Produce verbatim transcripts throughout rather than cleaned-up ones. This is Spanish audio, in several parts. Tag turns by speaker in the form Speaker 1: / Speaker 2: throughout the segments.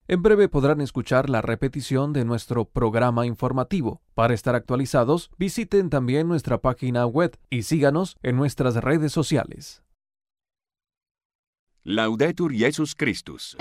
Speaker 1: En breve podrán escuchar la repetición de nuestro programa informativo. Para estar actualizados, visiten también nuestra página web y síganos en nuestras redes sociales.
Speaker 2: Laudetur Jesus Christus.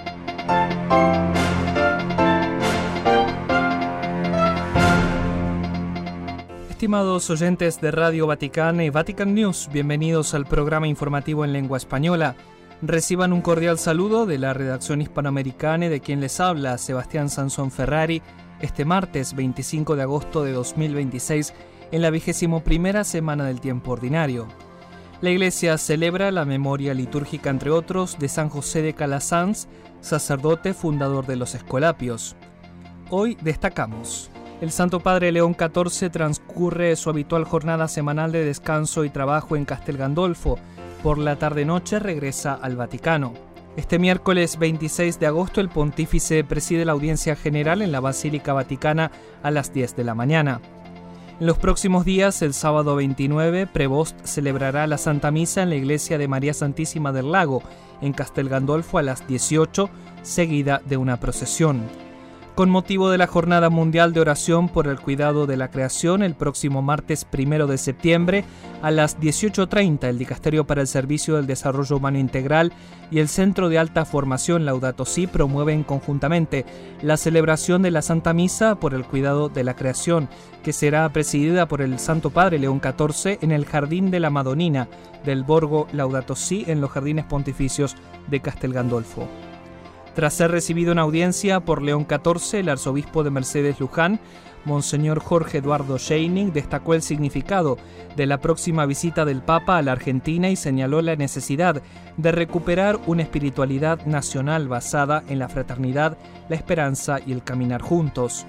Speaker 3: Estimados oyentes de Radio Vaticana y Vatican News, bienvenidos al programa informativo en lengua española. Reciban un cordial saludo de la redacción hispanoamericana y de quien les habla, Sebastián Sansón Ferrari, este martes veinticinco de agosto de dos mil veintiséis, en la vigésimo primera semana del tiempo ordinario. La Iglesia celebra la memoria litúrgica, entre otros, de San José de Calasanz, sacerdote fundador de los Escolapios. Hoy destacamos: el Santo Padre León catorce transcurre su habitual jornada semanal de descanso y trabajo en Castel Gandolfo. Por la tarde-noche regresa al Vaticano. Este miércoles veintiséis de agosto el pontífice preside la audiencia general en la Basílica Vaticana a las diez de la mañana. En los próximos días, el sábado veintinueve, Prevost celebrará la Santa Misa en la Iglesia de María Santísima del Lago, en Castel Gandolfo a las dieciocho, seguida de una procesión. Con motivo de la Jornada Mundial de Oración por el Cuidado de la Creación, el próximo martes primero de septiembre, a las dieciocho treinta, el Dicasterio para el Servicio del Desarrollo Humano Integral y el Centro de Alta Formación Laudato Si promueven conjuntamente la celebración de la Santa Misa por el Cuidado de la Creación, que será presidida por el Santo Padre León catorce en el Jardín de la Madonina del Borgo Laudato Si en los Jardines Pontificios de Castel Gandolfo. Tras ser recibido en audiencia por León catorce, el arzobispo de Mercedes Luján, Monseñor Jorge Eduardo Scheining, destacó el significado de la próxima visita del Papa a la Argentina y señaló la necesidad de recuperar una espiritualidad nacional basada en la fraternidad, la esperanza y el caminar juntos.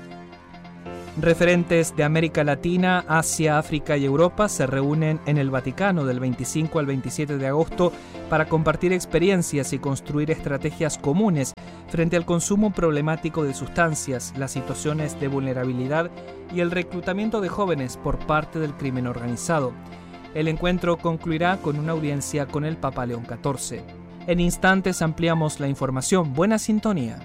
Speaker 3: Referentes de América Latina, Asia, África y Europa se reúnen en el Vaticano del veinticinco al veintisiete de agosto para compartir experiencias y construir estrategias comunes frente al consumo problemático de sustancias, las situaciones de vulnerabilidad y el reclutamiento de jóvenes por parte del crimen organizado. El encuentro concluirá con una audiencia con el Papa León catorce. En instantes ampliamos la información. Buena sintonía.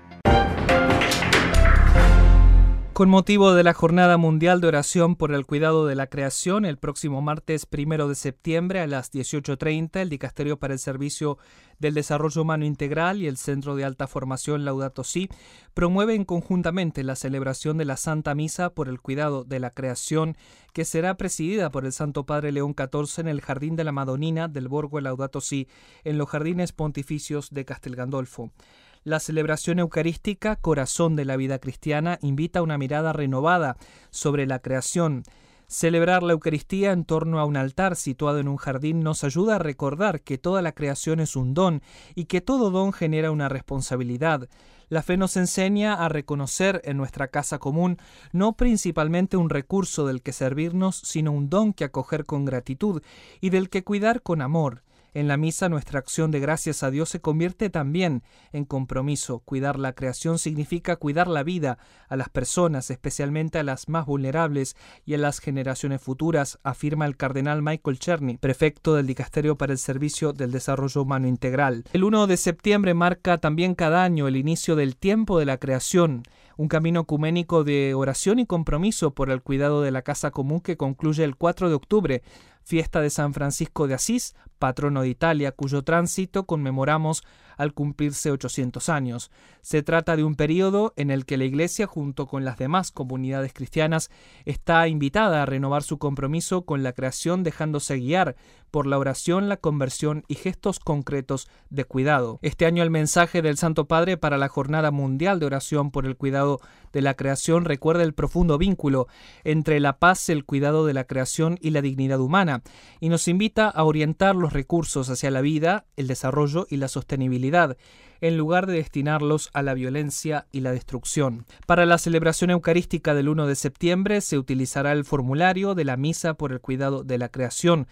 Speaker 3: Con motivo de la Jornada Mundial de Oración por el Cuidado de la Creación, el próximo martes primero de septiembre a las dieciocho treinta, el Dicasterio para el Servicio del Desarrollo Humano Integral y el Centro de Alta Formación Laudato Si promueven conjuntamente la celebración de la Santa Misa por el Cuidado de la Creación, que será presidida por el Santo Padre León catorce en el Jardín de la Madonina del Borgo Laudato Si en los Jardines Pontificios de Castel Gandolfo. La celebración eucarística, corazón de la vida cristiana, invita a una mirada renovada sobre la creación. Celebrar la Eucaristía en torno a un altar situado en un jardín nos ayuda a recordar que toda la creación es un don y que todo don genera una responsabilidad. La fe nos enseña a reconocer en nuestra casa común no principalmente un recurso del que servirnos, sino un don que acoger con gratitud y del que cuidar con amor. En la misa nuestra acción de gracias a Dios se convierte también en compromiso. Cuidar la creación significa cuidar la vida a las personas, especialmente a las más vulnerables y a las generaciones futuras, afirma el cardenal Michael Cherny, prefecto del Dicasterio para el Servicio del Desarrollo Humano Integral. El primero de septiembre marca también cada año el inicio del tiempo de la creación, un camino ecuménico de oración y compromiso por el cuidado de la casa común que concluye el cuatro de octubre, fiesta de San Francisco de Asís, patrono de Italia, cuyo tránsito conmemoramos al cumplirse ochocientos años. Se trata de un período en el que la Iglesia, junto con las demás comunidades cristianas, está invitada a renovar su compromiso con la creación, dejándose guiar por la oración, la conversión y gestos concretos de cuidado. Este año el mensaje del Santo Padre para la Jornada Mundial de Oración por el Cuidado de la Creación recuerda el profundo vínculo entre la paz, el cuidado de la creación y la dignidad humana, y nos invita a orientar los recursos hacia la vida, el desarrollo y la sostenibilidad, en lugar de destinarlos a la violencia y la destrucción. Para la celebración eucarística del primero de septiembre se utilizará el formulario de la Misa por el Cuidado de la Creación,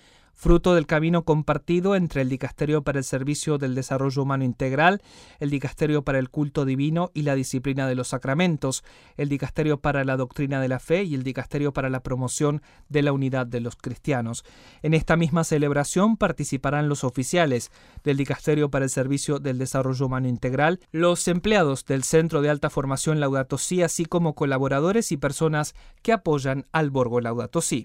Speaker 3: fruto del camino compartido entre el Dicasterio para el Servicio del Desarrollo Humano Integral, el Dicasterio para el Culto Divino y la Disciplina de los Sacramentos, el Dicasterio para la Doctrina de la Fe y el Dicasterio para la Promoción de la Unidad de los Cristianos. En esta misma celebración participarán los oficiales del Dicasterio para el Servicio del Desarrollo Humano Integral, los empleados del Centro de Alta Formación Laudato Si, así como colaboradores y personas que apoyan al Borgo Laudato Si.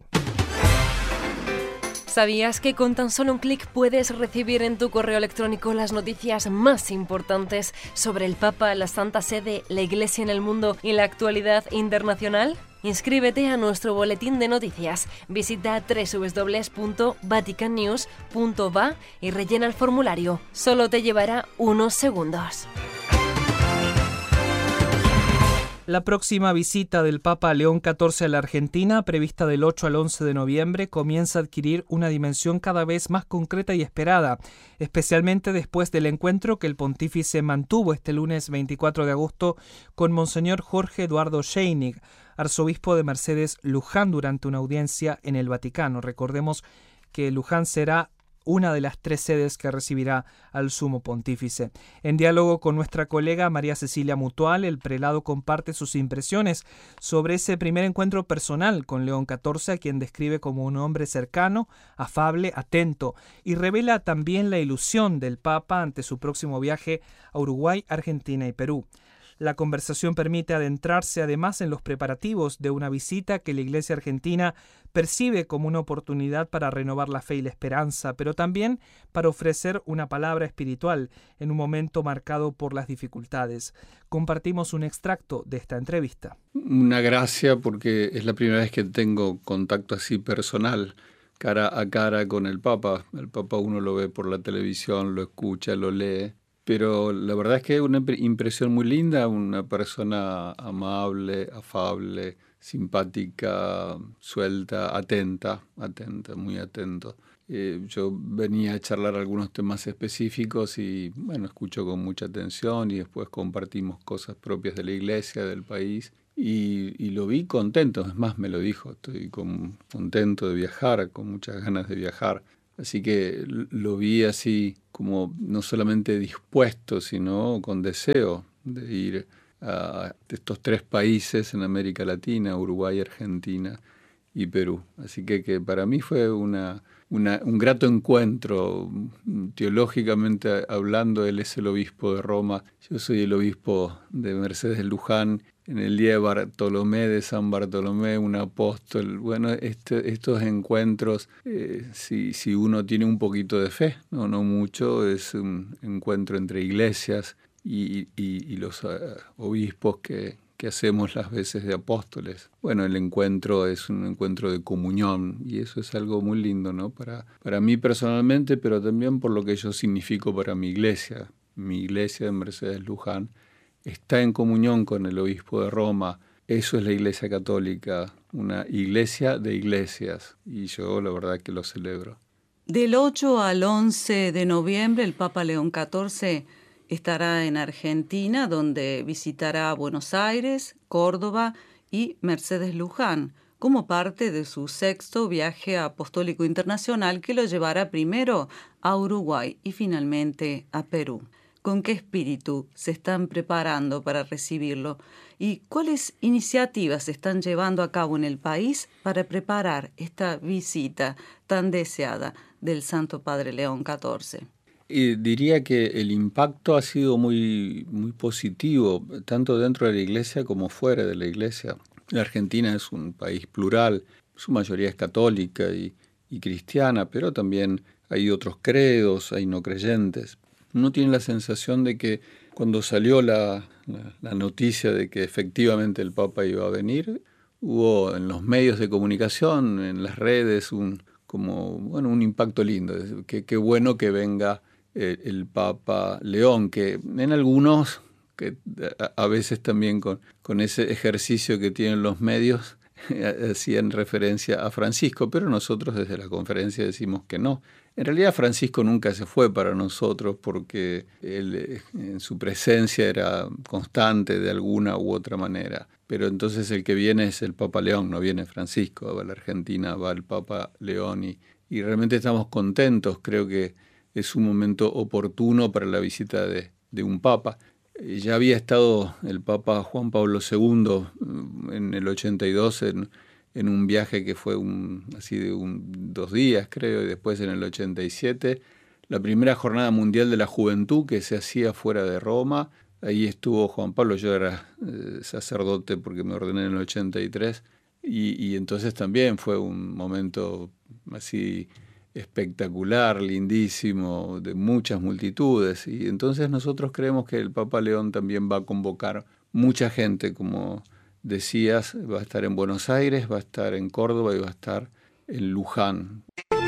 Speaker 4: ¿Sabías que con tan solo un clic puedes recibir en tu correo electrónico las noticias más importantes sobre el Papa, la Santa Sede, la Iglesia en el mundo y la actualidad internacional? Inscríbete a nuestro boletín de noticias. Visita doble u doble u doble u punto vatican news punto va y rellena el formulario. Solo te llevará unos segundos.
Speaker 3: La próxima visita del Papa León catorce a la Argentina, prevista del ocho al once de noviembre, comienza a adquirir una dimensión cada vez más concreta y esperada, especialmente después del encuentro que el pontífice mantuvo este lunes veinticuatro de agosto con Monseñor Jorge Eduardo Scheinig, arzobispo de Mercedes Luján, durante una audiencia en el Vaticano. Recordemos que Luján será una de las tres sedes que recibirá al sumo pontífice. En diálogo con nuestra colega María Cecilia Mutual, el prelado comparte sus impresiones sobre ese primer encuentro personal con León catorce, a quien describe como un hombre cercano, afable, atento, y revela también la ilusión del Papa ante su próximo viaje a Uruguay, Argentina y Perú. La conversación permite adentrarse además en los preparativos de una visita que la Iglesia argentina percibe como una oportunidad para renovar la fe y la esperanza, pero también para ofrecer una palabra espiritual en un momento marcado por las dificultades. Compartimos un extracto de esta entrevista.
Speaker 5: Una gracia, porque es la primera vez que tengo contacto así personal, cara a cara con el Papa. El Papa uno lo ve por la televisión, lo escucha, lo lee. Pero la verdad es que es una impresión muy linda, una persona amable, afable, simpática, suelta, atenta, atenta, muy atento. Eh, yo venía a charlar algunos temas específicos y, bueno, escucho con mucha atención y después compartimos cosas propias de la iglesia, del país. Y, y lo vi contento, es más, me lo dijo, estoy con, contento de viajar, con muchas ganas de viajar. Así que lo vi así como no solamente dispuesto, sino con deseo de ir a estos tres países en América Latina, Uruguay, Argentina y Perú. Así que, que para mí fue una, una, un grato encuentro. Teológicamente hablando, él es el obispo de Roma, yo soy el obispo de Mercedes Luján. En el día de Bartolomé, de San Bartolomé, un apóstol. Bueno, este, estos encuentros, eh, si, si uno tiene un poquito de fe, no, no mucho, es un encuentro entre iglesias y, y, y los uh, obispos que, que hacemos las veces de apóstoles. Bueno, el encuentro es un encuentro de comunión y eso es algo muy lindo, ¿no? Para, para mí personalmente, pero también por lo que yo significo para mi iglesia. Mi iglesia de Mercedes Luján está en comunión con el obispo de Roma. Eso es la Iglesia Católica, una iglesia de iglesias, y yo la verdad que lo celebro.
Speaker 6: Del ocho al once de noviembre, el Papa León catorce estará en Argentina, donde visitará Buenos Aires, Córdoba y Mercedes Luján, como parte de su sexto viaje apostólico internacional que lo llevará primero a Uruguay y finalmente a Perú. ¿Con qué espíritu se están preparando para recibirlo? ¿Y cuáles iniciativas se están llevando a cabo en el país para preparar esta visita tan deseada del Santo Padre León catorce?
Speaker 5: Y diría que el impacto ha sido muy, muy positivo, tanto dentro de la iglesia como fuera de la iglesia. La Argentina es un país plural, su mayoría es católica y, y cristiana, pero también hay otros credos, hay no creyentes. Uno tiene la sensación de que cuando salió la, la, la noticia de que efectivamente el Papa iba a venir, hubo en los medios de comunicación, en las redes, un, como, bueno, un impacto lindo. Qué que bueno que venga el, el Papa León, que en algunos, que a, a veces también con, con ese ejercicio que tienen los medios, hacían referencia a Francisco, pero nosotros desde la conferencia decimos que no. En realidad Francisco nunca se fue para nosotros porque él en su presencia era constante de alguna u otra manera. Pero entonces el que viene es el Papa León, no viene Francisco. Va a la Argentina, va el Papa León y, y realmente estamos contentos. Creo que es un momento oportuno para la visita de, de un papa. Ya había estado el Papa Juan Pablo segundo en el ochenta y dos en, en un viaje que fue un, así de un, dos días, creo, y después en el ochenta y siete, la primera Jornada Mundial de la Juventud que se hacía fuera de Roma. Ahí estuvo Juan Pablo, yo era eh, sacerdote porque me ordené en el ochenta y tres, y, y entonces también fue un momento así espectacular, lindísimo, de muchas multitudes, y entonces nosotros creemos que el Papa León también va a convocar mucha gente, como decías, va a estar en Buenos Aires, va a estar en Córdoba y va a estar en Luján.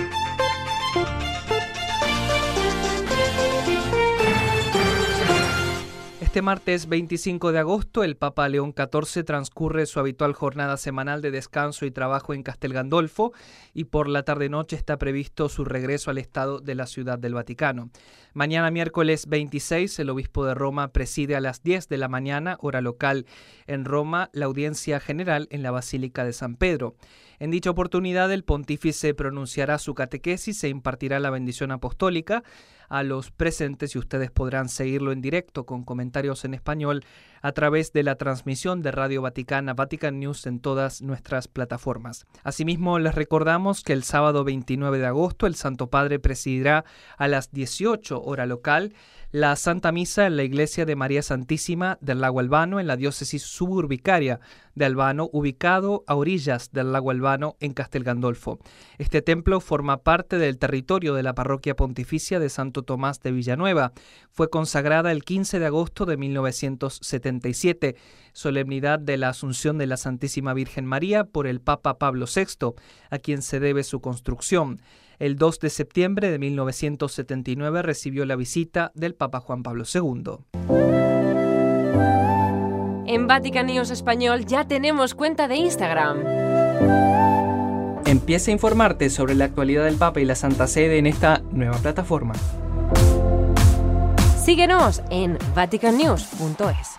Speaker 3: Este martes veinticinco de agosto, el Papa León catorce transcurre su habitual jornada semanal de descanso y trabajo en Castel Gandolfo, y por la tarde-noche está previsto su regreso al Estado de la Ciudad del Vaticano. Mañana miércoles veintiséis, el obispo de Roma preside a las diez de la mañana, hora local, en Roma, la audiencia general en la Basílica de San Pedro. En dicha oportunidad, el pontífice pronunciará su catequesis e impartirá la bendición apostólica a los presentes, y ustedes podrán seguirlo en directo con comentarios en español a través de la transmisión de Radio Vaticana, Vatican News, en todas nuestras plataformas. Asimismo, les recordamos que el sábado veintinueve de agosto el Santo Padre presidirá a las dieciocho hora local la Santa Misa en la Iglesia de María Santísima del Lago Albano, en la diócesis suburbicaria de Albano, ubicado a orillas del Lago Albano en Castel Gandolfo. Este templo forma parte del territorio de la parroquia pontificia de Santo Tomás de Villanueva. Fue consagrada el quince de agosto de mil novecientos setenta y siete, solemnidad de la Asunción de la Santísima Virgen María, por el Papa Pablo sexto, a quien se debe su construcción. El dos de septiembre de mil novecientos setenta y nueve recibió la visita del Papa Juan Pablo segundo.
Speaker 4: En Vatican News Español ya tenemos cuenta de Instagram.
Speaker 3: Empieza a informarte sobre la actualidad del Papa y la Santa Sede en esta nueva plataforma.
Speaker 4: Síguenos en vatican news punto es.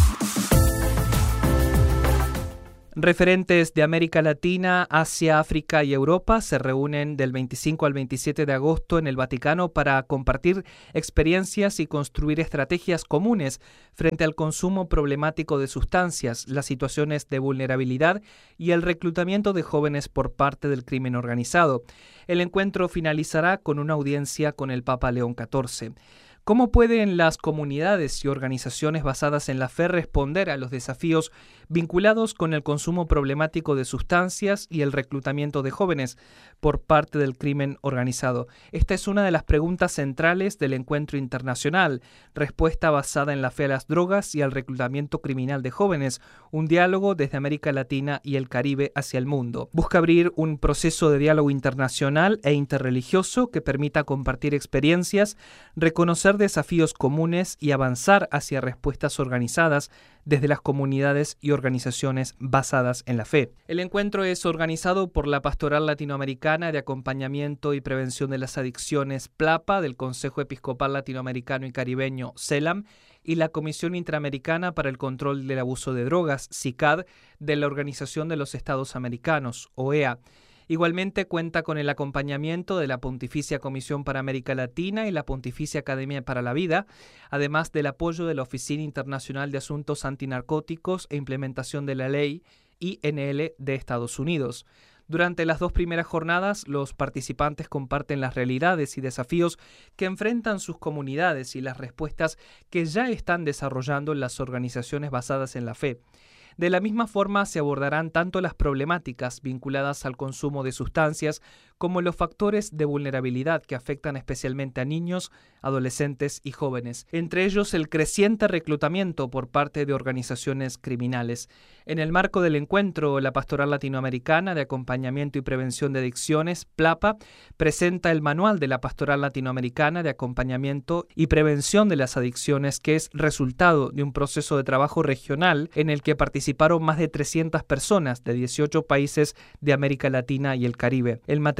Speaker 3: Referentes de América Latina, Asia, África y Europa se reúnen del veinticinco al veintisiete de agosto en el Vaticano para compartir experiencias y construir estrategias comunes frente al consumo problemático de sustancias, las situaciones de vulnerabilidad y el reclutamiento de jóvenes por parte del crimen organizado. El encuentro finalizará con una audiencia con el Papa León catorce. ¿Cómo pueden las comunidades y organizaciones basadas en la fe responder a los desafíos vinculados con el consumo problemático de sustancias y el reclutamiento de jóvenes por parte del crimen organizado? Esta es una de las preguntas centrales del encuentro internacional, respuesta basada en la fe a las drogas y al reclutamiento criminal de jóvenes, un diálogo desde América Latina y el Caribe hacia el mundo. Busca abrir un proceso de diálogo internacional e interreligioso que permita compartir experiencias, reconocer desafíos comunes y avanzar hacia respuestas organizadas desde las comunidades y organizaciones basadas en la fe. El encuentro es organizado por la Pastoral Latinoamericana de Acompañamiento y Prevención de las Adicciones, PLAPA, del Consejo Episcopal Latinoamericano y Caribeño, CELAM, y la Comisión Interamericana para el Control del Abuso de Drogas, CICAD, de la Organización de los Estados Americanos, O E A. Igualmente cuenta con el acompañamiento de la Pontificia Comisión para América Latina y la Pontificia Academia para la Vida, además del apoyo de la Oficina Internacional de Asuntos Antinarcóticos e Implementación de la Ley, I N L, de Estados Unidos. Durante las dos primeras jornadas, los participantes comparten las realidades y desafíos que enfrentan sus comunidades y las respuestas que ya están desarrollando las organizaciones basadas en la fe. De la misma forma, se abordarán tanto las problemáticas vinculadas al consumo de sustancias como los factores de vulnerabilidad que afectan especialmente a niños, adolescentes y jóvenes, entre ellos el creciente reclutamiento por parte de organizaciones criminales. En el marco del encuentro, la Pastoral Latinoamericana de Acompañamiento y Prevención de Adicciones, PLAPA, presenta el Manual de la Pastoral Latinoamericana de Acompañamiento y Prevención de las Adicciones, que es resultado de un proceso de trabajo regional en el que participaron más de trescientas personas de dieciocho países de América Latina y el Caribe. El material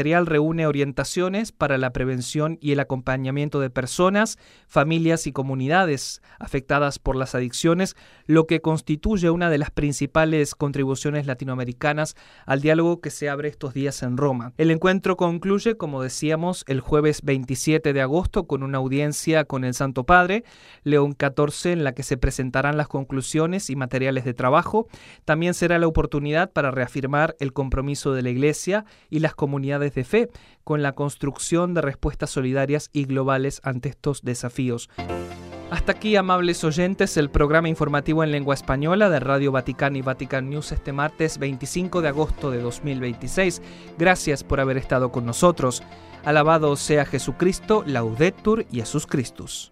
Speaker 3: material reúne orientaciones para la prevención y el acompañamiento de personas, familias y comunidades afectadas por las adicciones, lo que constituye una de las principales contribuciones latinoamericanas al diálogo que se abre estos días en Roma. El encuentro concluye, como decíamos, el jueves veintisiete de agosto con una audiencia con el Santo Padre, León catorce, en la que se presentarán las conclusiones y materiales de trabajo. También será la oportunidad para reafirmar el compromiso de la Iglesia y las comunidades de fe con la construcción de respuestas solidarias y globales ante estos desafíos. Hasta aquí, amables oyentes, el programa informativo en lengua española de Radio Vaticana y Vatican News este martes veinticinco de agosto de dos mil veintiséis. Gracias por haber estado con nosotros. Alabado sea Jesucristo, Laudetur Jesus Christus.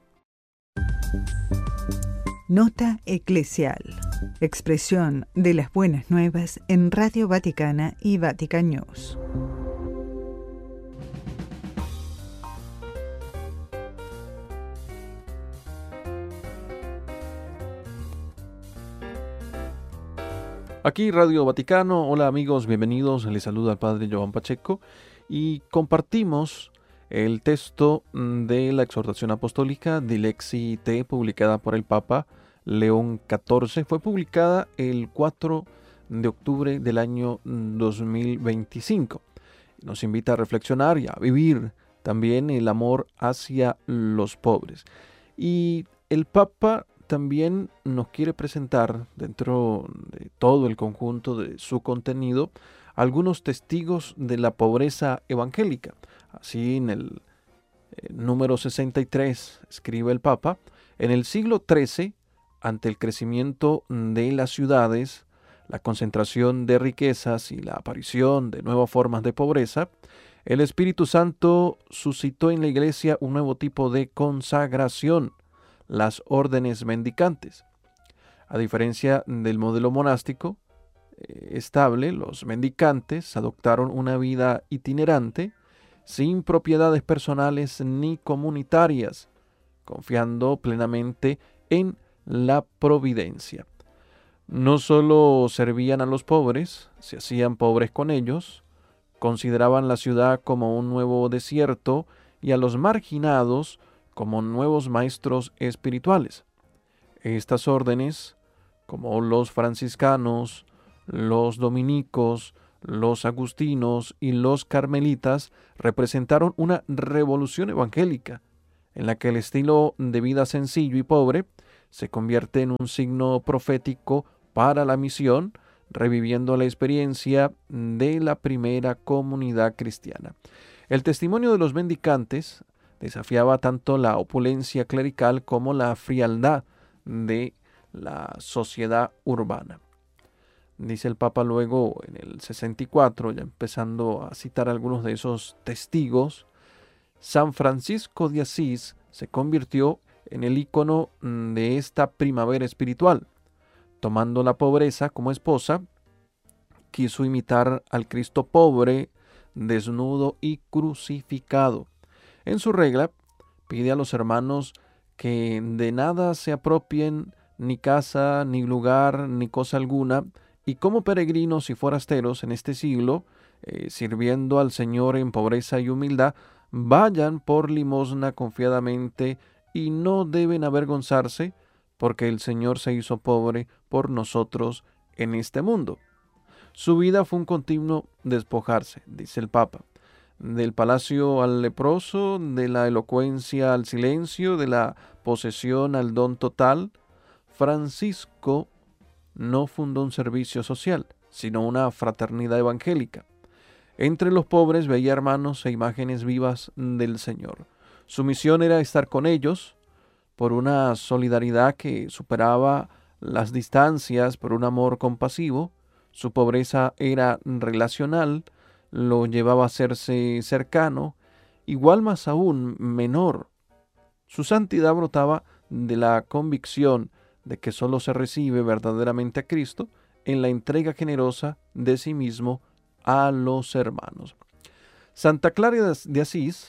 Speaker 7: Nota eclesial. Expresión de las buenas nuevas en Radio Vaticana y Vatican News.
Speaker 1: Aquí Radio Vaticano. Hola amigos, bienvenidos. Les saluda el Padre Joan Pacheco y compartimos el texto de la exhortación apostólica Dilexi Te, publicada por el Papa León catorce. Fue publicada el cuatro de octubre del año dos mil veinticinco. Nos invita a reflexionar y a vivir también el amor hacia los pobres. Y el Papa también nos quiere presentar, dentro de todo el conjunto de su contenido, algunos testigos de la pobreza evangélica. Así, en el eh, número sesenta y tres escribe el Papa: en el siglo trece, ante el crecimiento de las ciudades, la concentración de riquezas y la aparición de nuevas formas de pobreza, el Espíritu Santo suscitó en la Iglesia un nuevo tipo de consagración, las órdenes mendicantes. A diferencia del modelo monástico eh, estable, los mendicantes adoptaron una vida itinerante, sin propiedades personales ni comunitarias, confiando plenamente en la providencia. No solo servían a los pobres, se hacían pobres con ellos, consideraban la ciudad como un nuevo desierto y a los marginados como nuevos maestros espirituales. Estas órdenes, como los franciscanos, los dominicos, los agustinos y los carmelitas, representaron una revolución evangélica en la que el estilo de vida sencillo y pobre se convierte en un signo profético para la misión, reviviendo la experiencia de la primera comunidad cristiana. El testimonio de los mendicantes desafiaba tanto la opulencia clerical como la frialdad de la sociedad urbana. Dice el Papa luego en el sesenta y cuatro, ya empezando a citar algunos de esos testigos: San Francisco de Asís se convirtió en el ícono de esta primavera espiritual. Tomando la pobreza como esposa, quiso imitar al Cristo pobre, desnudo y crucificado. En su regla, pide a los hermanos que de nada se apropien, ni casa, ni lugar, ni cosa alguna, y como peregrinos y forasteros en este siglo, eh, sirviendo al Señor en pobreza y humildad, vayan por limosna confiadamente y no deben avergonzarse, porque el Señor se hizo pobre por nosotros en este mundo. Su vida fue un continuo despojarse, dice el Papa. Del palacio al leproso, de la elocuencia al silencio, de la posesión al don total, Francisco no fundó un servicio social, sino una fraternidad evangélica. Entre los pobres veía hermanos e imágenes vivas del Señor. Su misión era estar con ellos por una solidaridad que superaba las distancias, por un amor compasivo. Su pobreza era relacional, lo llevaba a hacerse cercano, igual más aún menor. Su santidad brotaba de la convicción de que solo se recibe verdaderamente a Cristo en la entrega generosa de sí mismo a los hermanos. Santa Clara de Asís,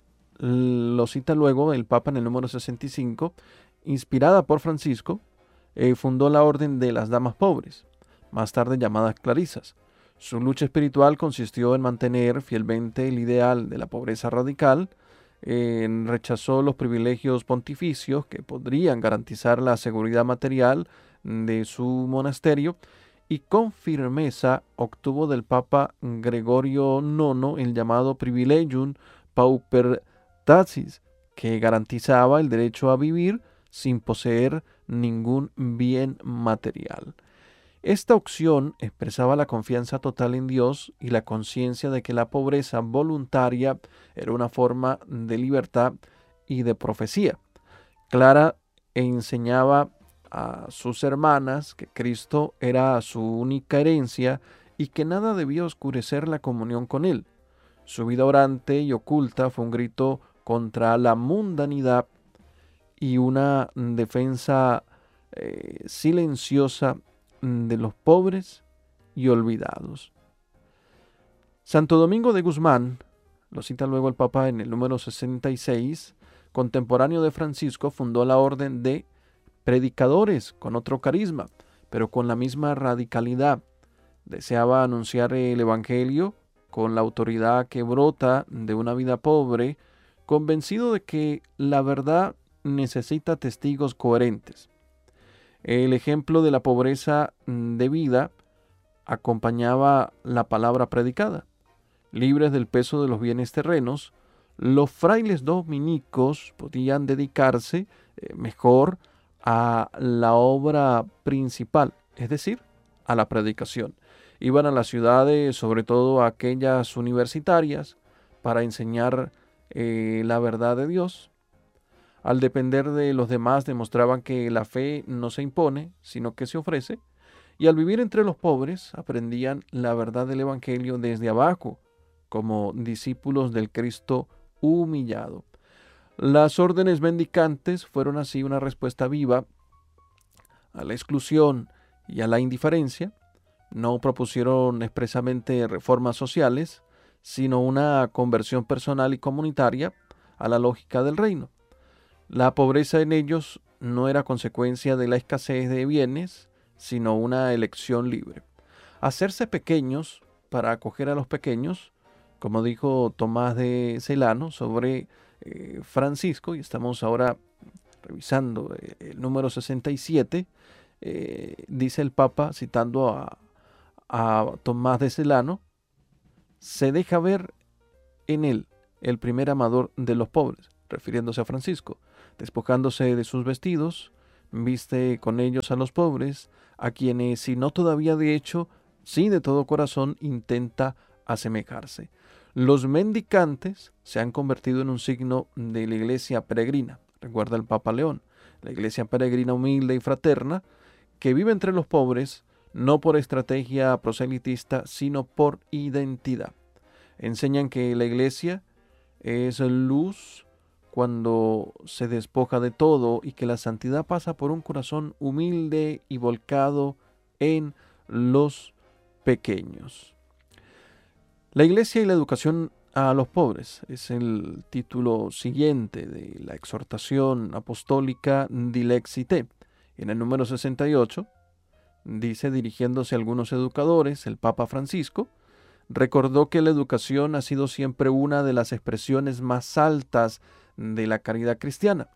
Speaker 1: lo cita luego el Papa en el número sesenta y cinco, inspirada por Francisco, eh, fundó la Orden de las Damas Pobres, más tarde llamadas Clarisas. Su lucha espiritual consistió en mantener fielmente el ideal de la pobreza radical, en rechazó los privilegios pontificios que podrían garantizar la seguridad material de su monasterio y con firmeza obtuvo del Papa Gregorio nono el llamado Privilegium Paupertatis, que garantizaba el derecho a vivir sin poseer ningún bien material. Esta opción expresaba la confianza total en Dios y la conciencia de que la pobreza voluntaria era una forma de libertad y de profecía. Clara enseñaba a sus hermanas que Cristo era su única herencia y que nada debía oscurecer la comunión con Él. Su vida orante y oculta fue un grito contra la mundanidad y una defensa eh, silenciosa de los pobres y olvidados. Santo Domingo de Guzmán, lo cita luego el Papa en el número sesenta y seis, contemporáneo de Francisco, fundó la orden de predicadores con otro carisma, pero con la misma radicalidad. Deseaba anunciar el Evangelio con la autoridad que brota de una vida pobre, convencido de que la verdad necesita testigos coherentes. El ejemplo de la pobreza de vida acompañaba la palabra predicada. Libres del peso de los bienes terrenos, los frailes dominicos podían dedicarse eh, mejor a la obra principal, es decir, a la predicación. Iban a las ciudades, sobre todo a aquellas universitarias, para enseñar eh, la verdad de Dios. Al depender de los demás demostraban que la fe no se impone, sino que se ofrece, y al vivir entre los pobres aprendían la verdad del Evangelio desde abajo, como discípulos del Cristo humillado. Las órdenes mendicantes fueron así una respuesta viva a la exclusión y a la indiferencia. No propusieron expresamente reformas sociales, sino una conversión personal y comunitaria a la lógica del reino. La pobreza en ellos no era consecuencia de la escasez de bienes, sino una elección libre. Hacerse pequeños para acoger a los pequeños, como dijo Tomás de Celano sobre eh, Francisco, y estamos ahora revisando eh, el número sesenta y siete, eh, dice el Papa, citando a, a Tomás de Celano, se deja ver en él el primer amador de los pobres, refiriéndose a Francisco. Despojándose de sus vestidos, viste con ellos a los pobres, a quienes, si no todavía de hecho, sí de todo corazón intenta asemejarse. Los mendicantes se han convertido en un signo de la iglesia peregrina, recuerda el Papa León, la iglesia peregrina humilde y fraterna, que vive entre los pobres, no por estrategia proselitista, sino por identidad. Enseñan que la iglesia es luz cuando se despoja de todo y que la santidad pasa por un corazón humilde y volcado en los pequeños. La iglesia y la educación a los pobres es el título siguiente de la exhortación apostólica Dilexi Te. En el número sesenta y ocho dice, dirigiéndose a algunos educadores, el Papa Francisco recordó que la educación ha sido siempre una de las expresiones más altas de la caridad cristiana.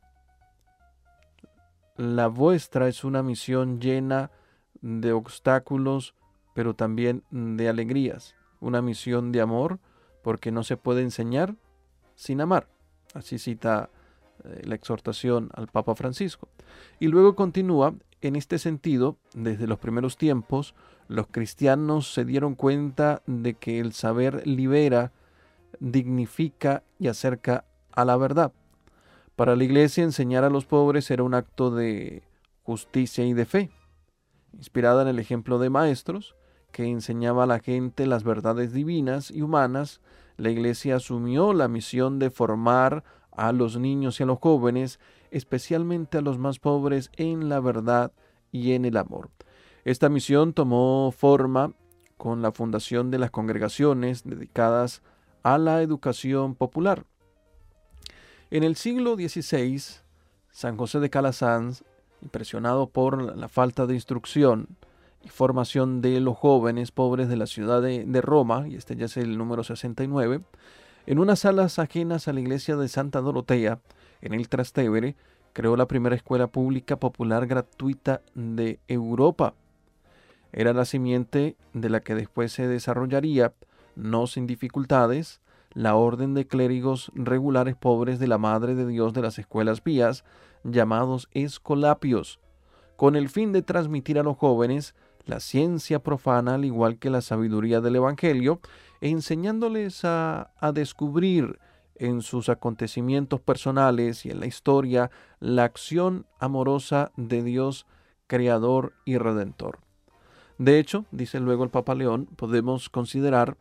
Speaker 1: La vuestra es una misión llena de obstáculos, pero también de alegrías. Una misión de amor, porque no se puede enseñar sin amar. Así cita eh, la exhortación al Papa Francisco. Y luego continúa, en este sentido, desde los primeros tiempos, los cristianos se dieron cuenta de que el saber libera, dignifica y acerca a la verdad. Para la iglesia enseñar a los pobres era un acto de justicia y de fe, inspirada en el ejemplo de maestros que enseñaba a la gente las verdades divinas y humanas. La iglesia asumió la misión de formar a los niños y a los jóvenes, especialmente a los más pobres, en la verdad y en el amor. Esta misión tomó forma con la fundación de las congregaciones dedicadas a la educación popular. En el siglo dieciséis, San José de Calasanz, impresionado por la falta de instrucción y formación de los jóvenes pobres de la ciudad de, de Roma, y este ya es el número sesenta y nueve, en unas salas ajenas a la iglesia de Santa Dorotea, en el Trastevere, creó la primera escuela pública popular gratuita de Europa. Era la simiente de la que después se desarrollaría, no sin dificultades, la orden de clérigos regulares pobres de la Madre de Dios de las escuelas pías, llamados escolapios, con el fin de transmitir a los jóvenes la ciencia profana al igual que la sabiduría del Evangelio, enseñándoles a, a descubrir en sus acontecimientos personales y en la historia la acción amorosa de Dios Creador y Redentor. De hecho, dice luego el Papa León, podemos considerar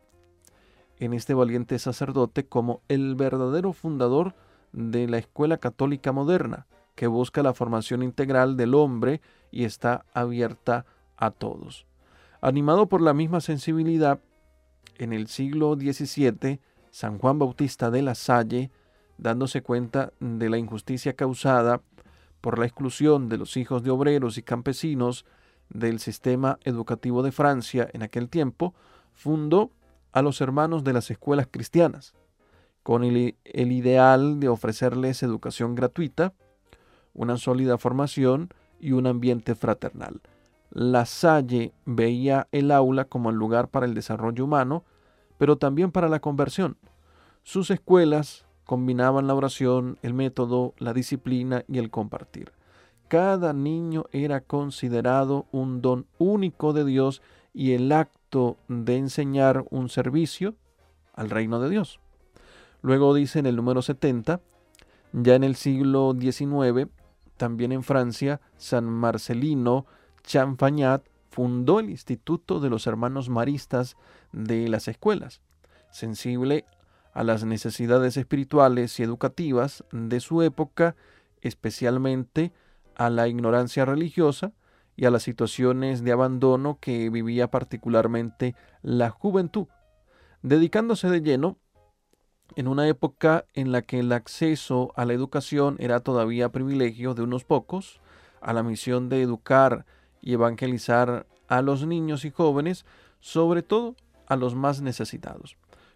Speaker 1: en este valiente sacerdote como el verdadero fundador de la escuela católica moderna, que busca la formación integral del hombre y está abierta a todos. Animado por la misma sensibilidad, en el siglo diecisiete, San Juan Bautista de la Salle, dándose cuenta de la injusticia causada por la exclusión de los hijos de obreros y campesinos del sistema educativo de Francia en aquel tiempo, fundó a los hermanos de las escuelas cristianas, con el, el ideal de ofrecerles educación gratuita, una sólida formación y un ambiente fraternal. La Salle veía el aula como el lugar para el desarrollo humano, pero también para la conversión. Sus escuelas combinaban la oración, el método, la disciplina y el compartir. Cada niño era considerado un don único de Dios y el acto de enseñar un servicio al reino de Dios. Luego dice en el número setenta, ya en el siglo diecinueve, también en Francia, San Marcelino Champagnat fundó el Instituto de los Hermanos Maristas de las escuelas, sensible a las necesidades espirituales y educativas de su época, especialmente a la ignorancia religiosa y a las situaciones de abandono que vivía particularmente la juventud, dedicándose de lleno en una época en la que el acceso a la educación era todavía privilegio de unos pocos, a la misión de educar y evangelizar a los niños y jóvenes, sobre todo a los más necesitados.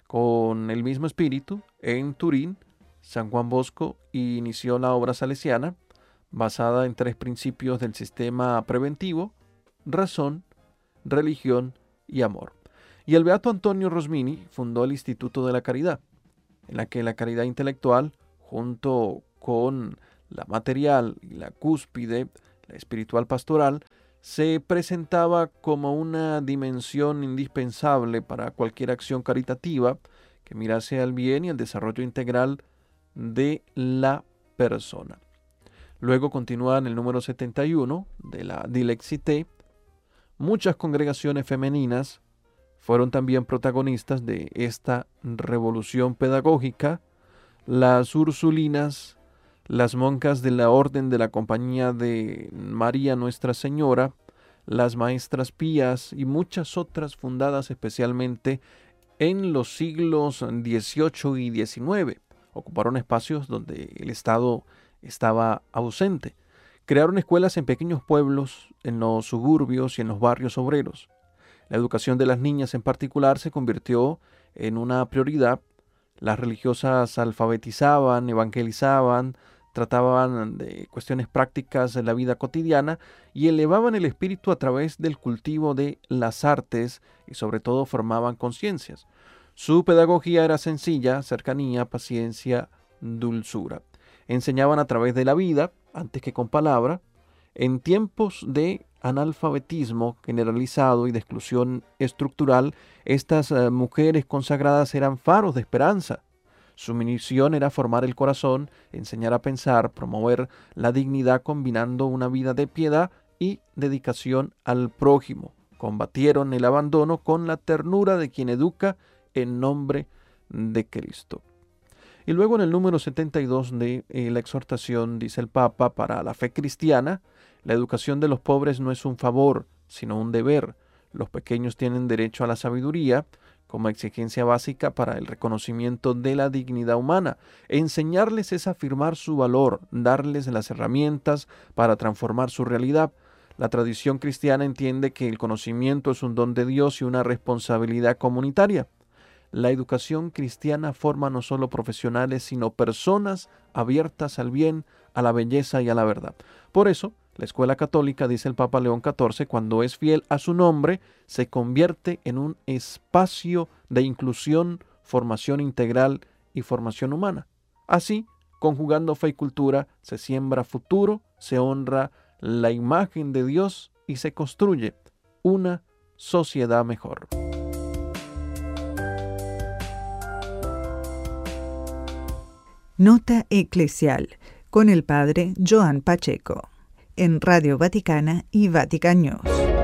Speaker 1: Con el mismo espíritu, en Turín, San Juan Bosco inició la obra salesiana, basada en tres principios del sistema preventivo: razón, religión y amor. Y el beato Antonio Rosmini fundó el Instituto de la Caridad, en la que la caridad intelectual, junto con la material y la cúspide, la espiritual pastoral, se presentaba como una dimensión indispensable para cualquier acción caritativa que mirase al bien y al desarrollo integral de la persona. Luego continúa en el número setenta y uno de la Dilexité. Muchas congregaciones femeninas fueron también protagonistas de esta revolución pedagógica: las ursulinas, las monjas de la Orden de la Compañía de María Nuestra Señora, las maestras pías y muchas otras fundadas especialmente en los siglos dieciocho y diecinueve. Ocuparon espacios donde el Estado estaba ausente. Crearon escuelas en pequeños pueblos, en los suburbios y en los barrios obreros. La educación de las niñas en particular se convirtió en una prioridad. Las religiosas alfabetizaban, evangelizaban, trataban de cuestiones prácticas de la vida cotidiana y elevaban el espíritu a través del cultivo de las artes y sobre todo formaban conciencias. Su pedagogía era sencilla: cercanía, paciencia, dulzura. Enseñaban a través de la vida, antes que con palabra. En tiempos de analfabetismo generalizado y de exclusión estructural, estas uh, mujeres consagradas eran faros de esperanza. Su misión era formar el corazón, enseñar a pensar, promover la dignidad combinando una vida de piedad y dedicación al prójimo. Combatieron el abandono con la ternura de quien educa en nombre de Cristo. Y luego en el número setenta y dos de eh, la exhortación dice el Papa: para la fe cristiana, la educación de los pobres no es un favor, sino un deber. Los pequeños tienen derecho a la sabiduría como exigencia básica para el reconocimiento de la dignidad humana. Enseñarles es afirmar su valor, darles las herramientas para transformar su realidad. La tradición cristiana entiende que el conocimiento es un don de Dios y una responsabilidad comunitaria. La educación cristiana forma no solo profesionales, sino personas abiertas al bien, a la belleza y a la verdad. Por eso, la escuela católica, dice el Papa León catorce, cuando es fiel a su nombre, se convierte en un espacio de inclusión, formación integral y formación humana. Así, conjugando fe y cultura, se siembra futuro, se honra la imagen de Dios y se construye una sociedad mejor.
Speaker 7: Nota eclesial con el padre Joan Pacheco en Radio Vaticana y Vatican News.